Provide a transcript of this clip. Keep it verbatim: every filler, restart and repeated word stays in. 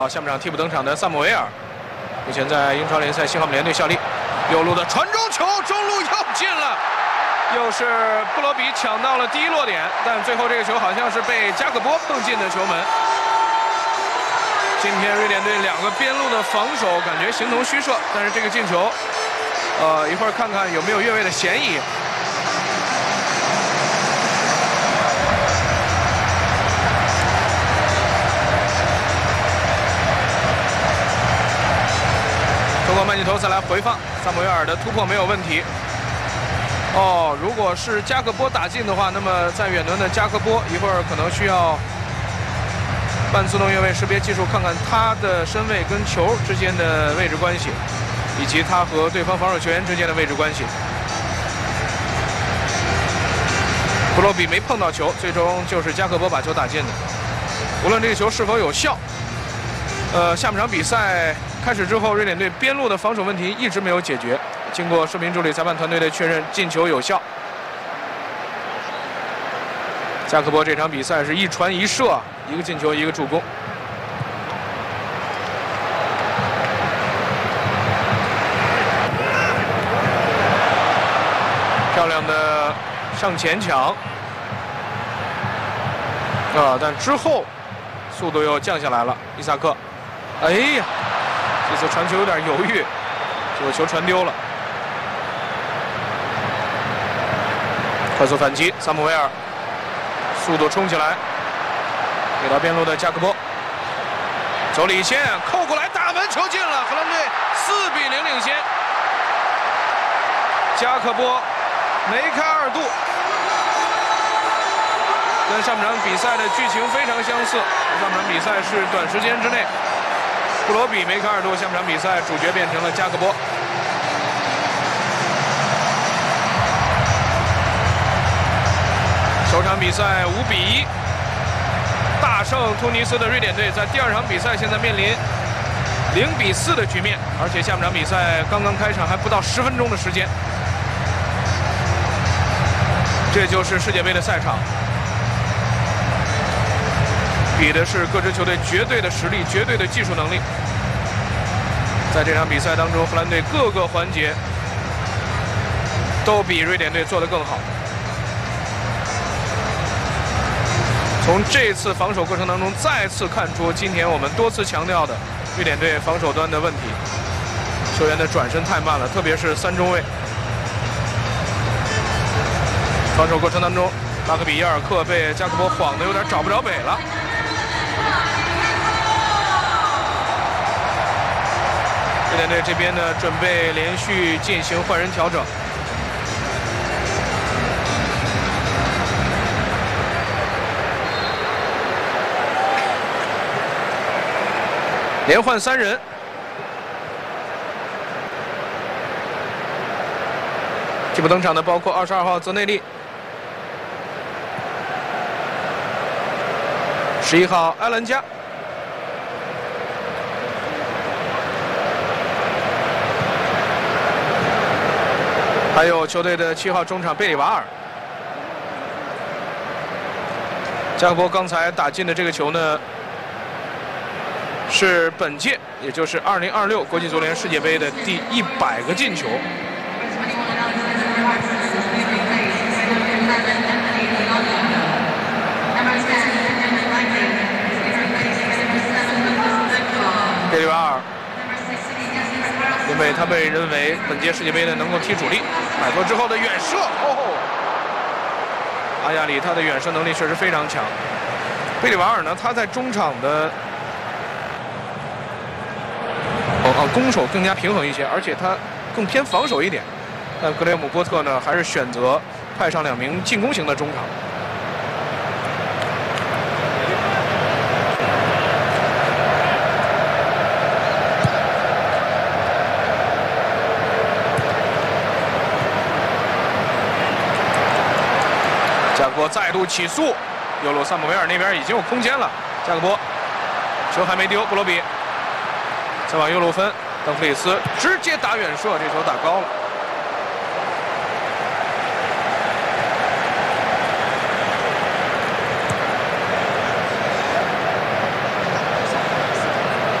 好，下半场替补登场的萨姆维尔，目前在英超联赛西汉姆联队效力。右路的传中球，中路又进了，又是布罗比抢到了第一落点，但最后这个球好像是被加克波碰进的球门。今天瑞典队两个边路的防守感觉形同虚设，但是这个进球，呃，一会儿看看有没有越位的嫌疑。 通过慢镜头再来回放，萨姆维尔的突破没有问题。哦，如果是加克波打进的话，那么在远端的加克波一会儿可能需要半自动越位识别技术，看看他的身位跟球之间的位置关系，以及他和对方防守球员之间的位置关系。布罗比没碰到球，最终就是加克波把球打进的。无论这个球是否有效，呃，下半场比赛 开始之后，瑞典队边路的防守问题一直没有解决。经过视频助理裁判团队的确认，进球有效。加克波这场比赛是一传一射，一个进球，一个助攻。漂亮的上前抢啊！但之后速度又降下来了。伊萨克，哎呀！ 这次传球有点犹豫，结果球传丢了。快速反击，萨姆维尔速度冲起来，给到边路的加克波，走里线，扣过来，大门球进了，荷兰队四比零领先。加克波梅开二度，跟上半场比赛的剧情非常相似。上半场比赛是短时间之内， 布罗比梅开二度，下半场比赛主角变成了加克波。首场比赛五比一大胜突尼斯的瑞典队，在第二场比赛现在面临零比四的局面，而且下半场比赛刚刚开场，还不到十分钟的时间。这就是世界杯的赛场， 比的是各支球队绝对的实力、绝对的技术能力。在这场比赛当中，荷兰队各个环节都比瑞典队做得更好。从这次防守过程当中，再次看出今天我们多次强调的瑞典队防守端的问题，球员的转身太慢了，特别是三中卫。防守过程当中， 拉克比耶尔克被加克波晃得有点找不着北了。瑞典队这边呢，准备连续进行换人调整。连换三人。替补登场的包括二十二号泽内利， 十一号埃兰加，还有球队的七号中场贝里瓦尔。加克波刚才打进的这个球呢，是本届，也就是二零二六国际足联世界杯的第一百个进球。 贝里瓦尔，因为他被认为本届世界杯呢能够踢主力，摆脱之后的远射，哦，阿亚里他的远射能力确实非常强。贝里瓦尔呢，他在中场的哦哦攻守更加平衡一些，而且他更偏防守一点。但格雷姆波特呢，还是选择派上两名进攻型的中场。 加克波再度起速，右路萨姆维尔那边已经有空间了。加克波，球还没丢，布罗比再往右路分，邓弗里斯直接打远射，这球打高了。